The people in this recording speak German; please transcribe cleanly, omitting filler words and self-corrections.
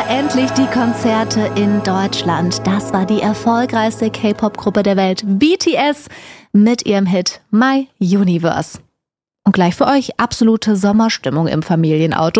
endlich die Konzerte in Deutschland. Das war die erfolgreichste K-Pop-Gruppe der Welt, BTS, mit ihrem Hit My Universe. Und gleich für euch absolute Sommerstimmung im Familienauto.